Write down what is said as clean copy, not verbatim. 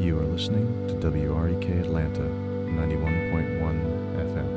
You are listening to WREK Atlanta 91.1 FM.